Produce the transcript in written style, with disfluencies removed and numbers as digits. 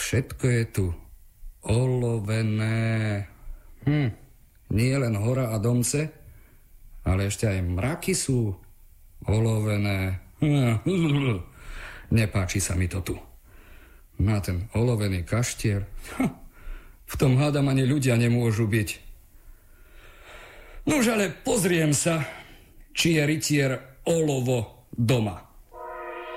Všetko je tu olovené. Nie len hora a domce, ale ešte aj mraky sú olovené. Nepáči sa mi to tu. Má ten olovený kaštier. V tom hádam ani ľudia nemôžu byť. Nož ale pozriem sa, či je rytier olovo doma.